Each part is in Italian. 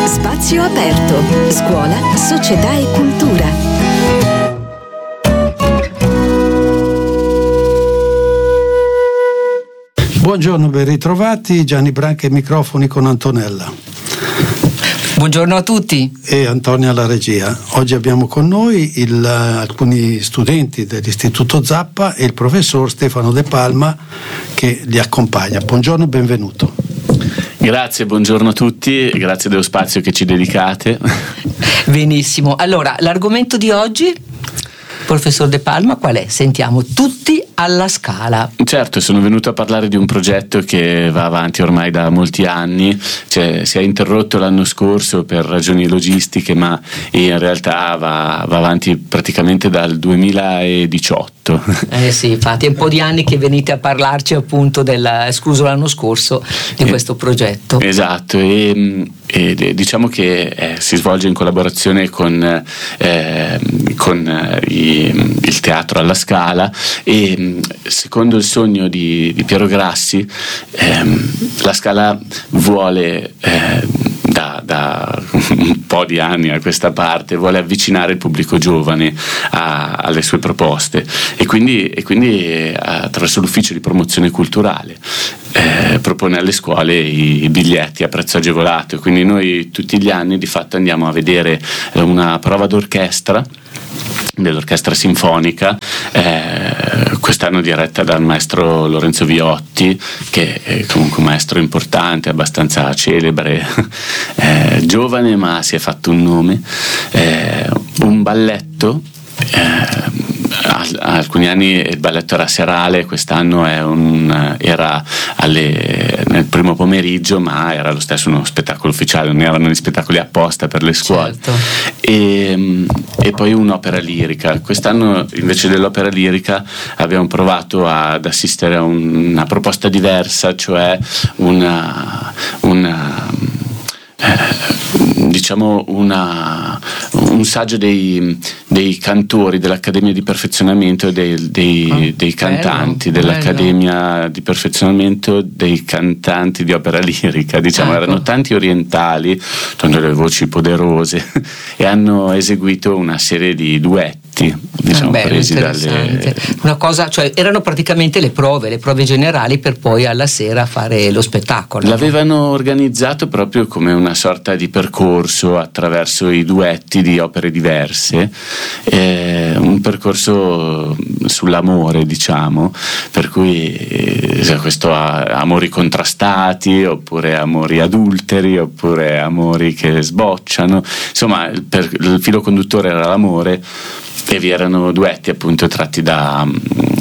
Spazio aperto. Scuola, società e cultura. Buongiorno, ben ritrovati. Gianni Branca ai microfoni con Antonella. Buongiorno a tutti. E Antonia alla regia. Oggi abbiamo con noi alcuni studenti dell'Istituto Zappa e il professor Stefano De Palma che li accompagna. Buongiorno, benvenuto. Grazie, buongiorno a tutti, grazie dello spazio che ci dedicate. Benissimo, allora l'argomento di oggi, professor De Palma, qual è? Sentiamo, tutti alla Scala. Certo, sono venuto a parlare di un progetto che va avanti ormai da molti anni, si è interrotto l'anno scorso per ragioni logistiche, ma in realtà va avanti praticamente dal 2018. Sì, infatti è un po' di anni che venite a parlarci appunto escluso l'anno scorso di questo progetto. Esatto, e diciamo che si svolge in collaborazione con il teatro alla Scala e secondo il sogno di Piero Grassi la Scala vuole da un po' di anni a questa parte vuole avvicinare il pubblico giovane alle sue proposte e quindi attraverso l'ufficio di promozione culturale propone alle scuole i biglietti a prezzo agevolato e quindi noi tutti gli anni di fatto andiamo a vedere una prova d'orchestra dell'orchestra sinfonica, quest'anno diretta dal maestro Lorenzo Viotti, che è comunque un maestro importante, abbastanza celebre, giovane ma si è fatto un nome, un balletto. Alcuni anni il balletto era serale, quest'anno era nel primo pomeriggio, ma era lo stesso uno spettacolo ufficiale, non erano gli spettacoli apposta per le scuole. Certo. E poi un'opera lirica. Quest'anno invece dell'opera lirica abbiamo provato ad assistere a una proposta diversa, cioè diciamo un saggio dei cantori dell'Accademia di Perfezionamento dei cantanti dell'Accademia di Perfezionamento dei cantanti di opera lirica, diciamo. Erano tanti orientali, tanto le voci poderose e hanno eseguito una serie di duetti, diciamo, presi dalle una cosa, cioè erano praticamente le prove generali per poi alla sera fare lo spettacolo. L'avevano organizzato proprio come una sorta di percorso attraverso i duetti di opere diverse, un percorso sull'amore, diciamo, per cui questo amori contrastati, oppure amori adulteri, oppure amori che sbocciano, insomma il filo conduttore era l'amore e vi erano duetti appunto tratti dai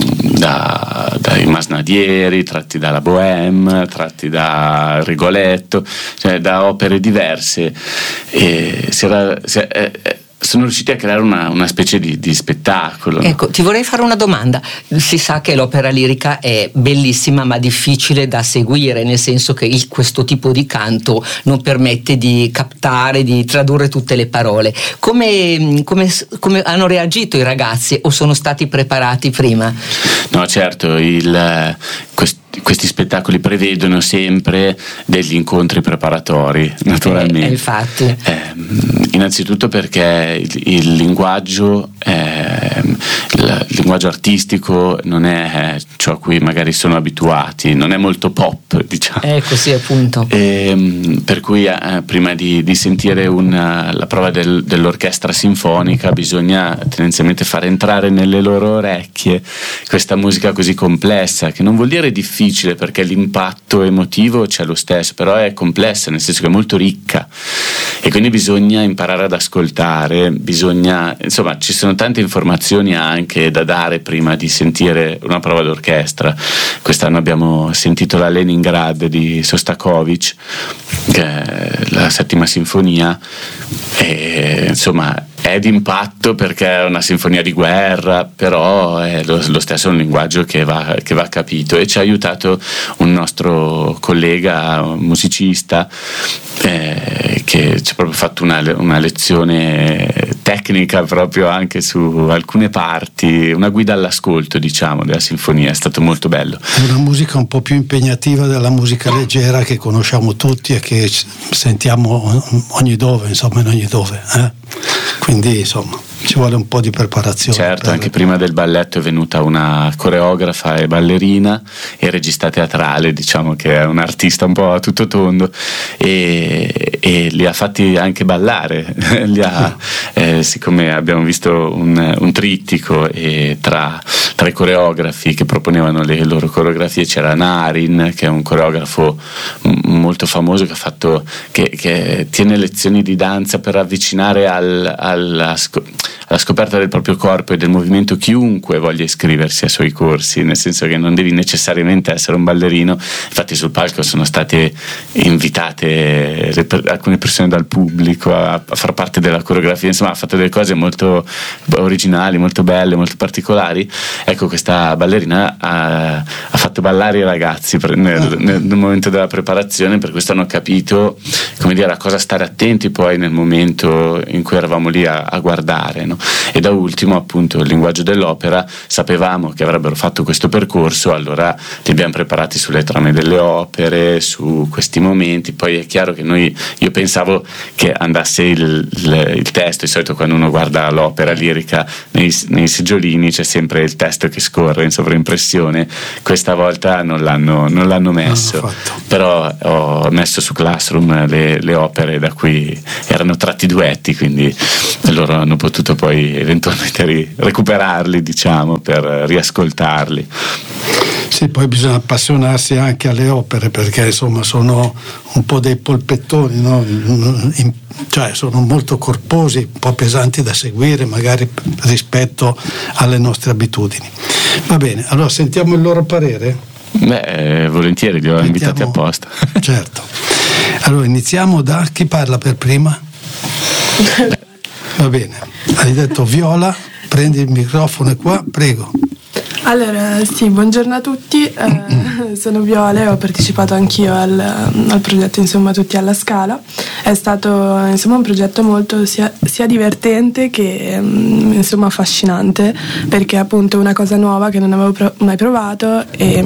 Masnadieri, tratti dalla Bohème, tratti da Rigoletto, cioè da opere diverse, e sono riusciti a creare una specie di spettacolo. Ecco, ti vorrei fare una domanda. Si sa che l'opera lirica è bellissima ma difficile da seguire, nel senso che questo tipo di canto non permette di captare, di tradurre tutte le parole. Come hanno reagito i ragazzi, o sono stati preparati prima? No, certo, questi spettacoli prevedono sempre degli incontri preparatori, naturalmente. Infatti. Innanzitutto perché il linguaggio artistico non è ciò a cui magari sono abituati, non è molto pop, diciamo. Così appunto. Per cui prima di sentire la prova dell'orchestra sinfonica bisogna tendenzialmente far entrare nelle loro orecchie questa musica così complessa, che non vuol dire difficile, perché l'impatto emotivo c'è lo stesso, però è complessa, nel senso che è molto ricca e quindi bisogna imparare ad ascoltare, insomma ci sono tante informazioni anche da dare prima di sentire una prova d'orchestra. Quest'anno abbiamo sentito la Leningrad di Sostakovich, che è la settima sinfonia, e insomma è d'impatto perché è una sinfonia di guerra, però è lo stesso un linguaggio che va capito, e ci ha aiutato un nostro collega, un musicista, che ci ha proprio fatto una lezione tecnica proprio anche su alcune parti, una guida all'ascolto, diciamo, della sinfonia. È stato molto bello. È una musica un po' più impegnativa della musica leggera che conosciamo tutti e che sentiamo ogni dove, insomma, in ogni dove, quindi insomma ci vuole un po' di preparazione. Certo, anche prima del balletto è venuta una coreografa e ballerina e regista teatrale, diciamo, che è un artista un po' a tutto tondo, e li ha fatti anche ballare. Siccome abbiamo visto un trittico, e tra i coreografi che proponevano le loro coreografie c'era Narin, che è un coreografo molto famoso che tiene lezioni di danza per avvicinare alla scoperta del proprio corpo e del movimento chiunque voglia iscriversi ai suoi corsi, nel senso che non devi necessariamente essere un ballerino. Infatti sul palco sono state invitate alcune persone dal pubblico a far parte della coreografia, insomma ha fatto delle cose molto originali, molto belle, molto particolari. Ecco, questa ballerina ha fatto ballare i ragazzi nel momento della preparazione, per questo hanno capito, come dire, a cosa stare attenti poi nel momento in cui eravamo lì a guardare, no? E da ultimo, appunto, il linguaggio dell'opera. Sapevamo che avrebbero fatto questo percorso, allora li abbiamo preparati sulle trame delle opere, su questi momenti. Poi è chiaro che io pensavo che andasse il testo. Di solito quando uno guarda l'opera lirica nei seggiolini c'è sempre il testo che scorre in sovraimpressione. Questa volta non l'hanno messo, però ho messo su Classroom le opere da cui erano tratti duetti, quindi loro hanno potuto poi eventualmente recuperarli, diciamo, per riascoltarli. Sì, poi bisogna appassionarsi anche alle opere, perché insomma sono un po' dei polpettoni, no? Cioè sono molto corposi, un po' pesanti da seguire magari rispetto alle nostre abitudini. Va bene, allora sentiamo il loro parere? Volentieri, li ho invitati apposta. Certo. Allora iniziamo da chi parla per prima? Va bene, hai detto Viola, prendi il microfono qua, prego. Allora, sì, buongiorno a tutti, sono Viola e ho partecipato anch'io al progetto, insomma, Tutti alla Scala. È stato, insomma, un progetto molto sia divertente che, insomma, affascinante, perché è appunto una cosa nuova che non avevo mai provato, e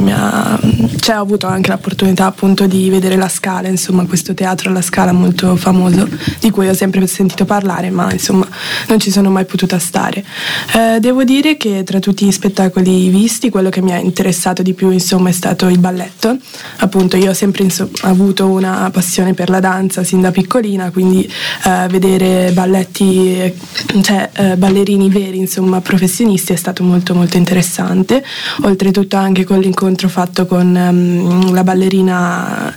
ho avuto anche l'opportunità appunto di vedere la Scala, insomma, questo teatro alla Scala molto famoso di cui ho sempre sentito parlare, ma insomma non ci sono mai potuta stare. Devo dire che tra tutti gli spettacoli visti, quello che mi ha interessato di più, insomma, è stato il balletto. Appunto, io ho sempre avuto una passione per la danza sin da piccolina, quindi vedere balletti, ballerini veri, insomma, professionisti, è stato molto molto interessante. Oltretutto anche con l'incontro fatto con la ballerina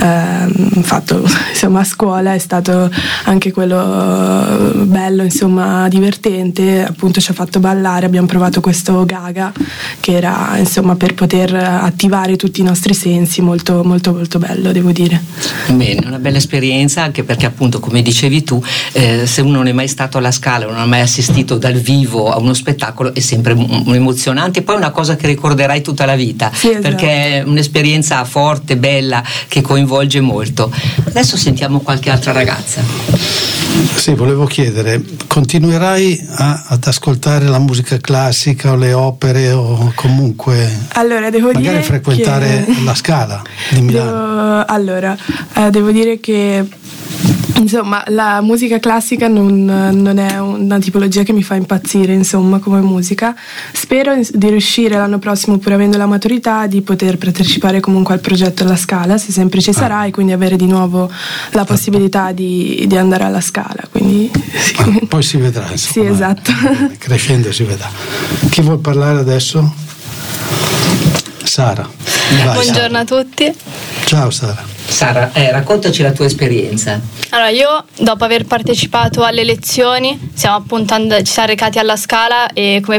fatto, insomma, a scuola, è stato anche quello bello, insomma, divertente. Appunto ci ha fatto ballare, abbiamo provato questo Gaga che era, insomma, per poter attivare tutti i nostri sensi, molto molto molto bello, devo dire. Bene, una bella esperienza, anche perché appunto, come dicevi tu, se uno non è mai stato alla Scala, non ha mai assistito dal vivo a uno spettacolo, è sempre emozionante, e poi è una cosa che ricorderai tutta la vita, sì, esatto. Perché è un'esperienza forte, bella, che coinvolge molto. Adesso sentiamo qualche altra ragazza. Sì, volevo chiedere, continuerai ad ascoltare la musica classica o le opere, o comunque allora, magari frequentare la Scala di Milano? Devo dire che, insomma, la musica classica non è una tipologia che mi fa impazzire, insomma, come musica. Spero di riuscire l'anno prossimo, pur avendo la maturità, di poter partecipare comunque al progetto alla Scala, se sempre ci sarà, e quindi avere di nuovo la possibilità di andare alla Scala. Quindi poi si vedrà, insomma. Sì, esatto. Crescendo si vedrà. Chi vuol parlare adesso? Sara. Vai, buongiorno a tutti. Ciao Sara. Sara, raccontaci la tua esperienza. Allora, io dopo aver partecipato alle lezioni ci siamo recati alla Scala, e come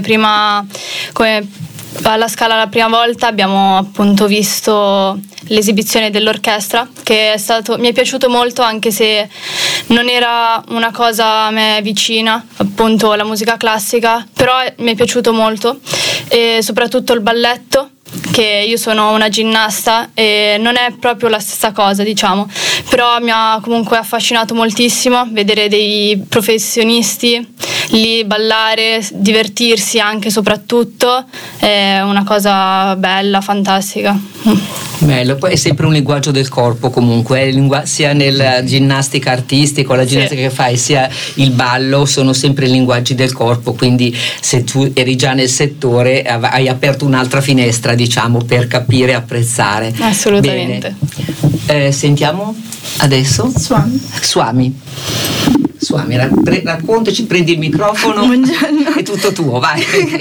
alla Scala la prima volta abbiamo appunto visto l'esibizione dell'orchestra, che mi è piaciuto molto, anche se non era una cosa a me vicina, appunto la musica classica, però mi è piaciuto molto, e soprattutto il balletto, che io sono una ginnasta e non è proprio la stessa cosa, diciamo, però mi ha comunque affascinato moltissimo vedere dei professionisti lì ballare, divertirsi anche soprattutto è una cosa bella, fantastica. Bello, poi è sempre un linguaggio del corpo comunque, sia nella ginnastica artistica o la ginnastica che fai, sia il ballo, sono sempre linguaggi del corpo, quindi se tu eri già nel settore hai aperto un'altra finestra, diciamo, per capire e apprezzare. Assolutamente. Sentiamo adesso Swami, raccontaci, prendi il microfono. Buongiorno. È tutto tuo, vai.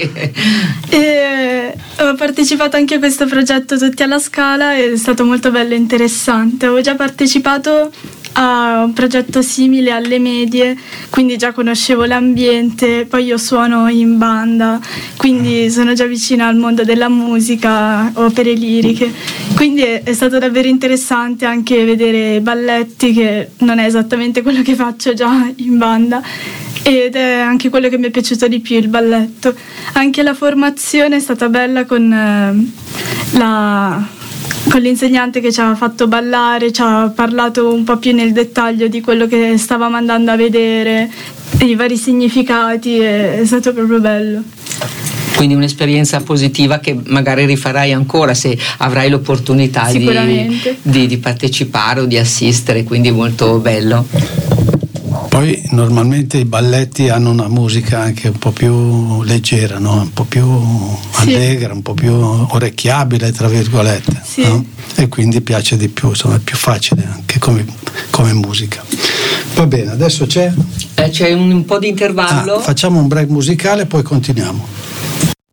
Ho partecipato anche a questo progetto Tutti alla Scala, è stato molto bello e interessante. Avevo già partecipato a un progetto simile alle medie, quindi già conoscevo l'ambiente, poi io suono in banda, quindi sono già vicina al mondo della musica, opere liriche, quindi è stato davvero interessante anche vedere balletti, che non è esattamente quello che faccio già in banda, ed è anche quello che mi è piaciuto di più, il balletto. Anche la formazione è stata bella con l'insegnante che ci ha fatto ballare, ci ha parlato un po' più nel dettaglio di quello che stavamo andando a vedere, i vari significati, è stato proprio bello. Quindi un'esperienza positiva che magari rifarai ancora se avrai l'opportunità di partecipare o di assistere, quindi molto bello. Poi normalmente i balletti hanno una musica anche un po' più leggera, no? Un po' più allegra, un po' più orecchiabile, tra virgolette, no? E quindi piace di più, insomma è più facile anche come musica. Va bene, adesso c'è un po' di intervallo. Facciamo un break musicale e poi continuiamo.